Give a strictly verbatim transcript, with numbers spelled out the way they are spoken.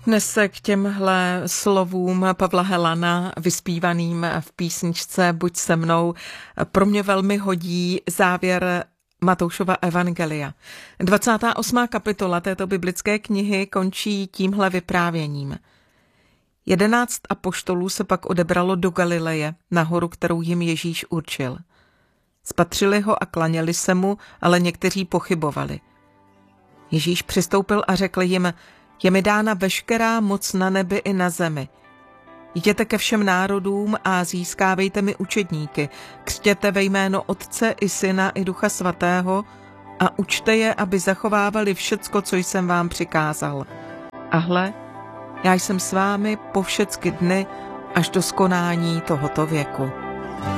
Dnes se k těmhle slovům Pavla Helana, vyspívaným v písničce Buď se mnou, pro mě velmi hodí závěr Matoušova evangelia. dvacátá osmá kapitola této biblické knihy končí tímhle vyprávěním. Jedenáct apoštolů se pak odebralo do Galileje, na horu, kterou jim Ježíš určil. Spatřili ho a klaněli se mu, ale někteří pochybovali. Ježíš přistoupil a řekl jim: Je mi dána veškerá moc na nebi i na zemi. Jděte ke všem národům a získávejte mi učedníky, křtěte ve jméno Otce i Syna i Ducha Svatého a učte je, aby zachovávali všecko, co jsem vám přikázal. A hle, já jsem s vámi po všecky dny až do skonání tohoto věku.